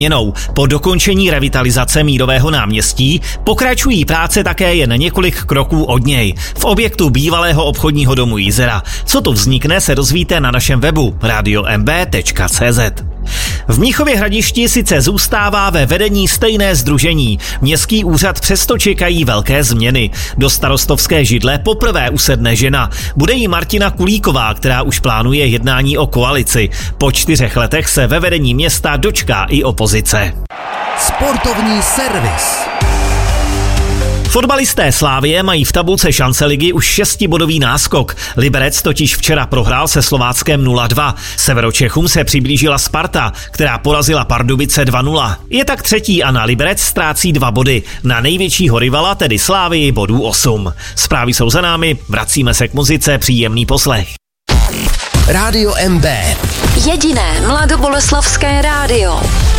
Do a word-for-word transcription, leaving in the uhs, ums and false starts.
Po dokončení revitalizace Mírového náměstí pokračují práce také jen několik kroků od něj, v objektu bývalého obchodního domu Jízera. Co tu vznikne, se dozvíte na našem webu radio m b tečka c z. V Mnichově Hradišti sice zůstává ve vedení stejné sdružení. Městský úřad přesto čekají velké změny. Do starostovské židle poprvé usedne žena. Bude jí Martina Kulíková, která už plánuje jednání o koalici. Po čtyřech letech se ve vedení města dočká i opozice. Sportovní servis. Fotbalisté Slavie mají v tabulce šance ligy už šestibodový náskok. Liberec totiž včera prohrál se Slováckem nula dva. Severočechům se přiblížila Sparta, která porazila Pardubice dva nula. Je tak třetí a na Liberec ztrácí dva body. Na největšího rivala, tedy Slavii, bodů osm. Zprávy jsou za námi, vracíme se k muzice, příjemný poslech. Rádio M B. Jediné mladoboleslavské rádio.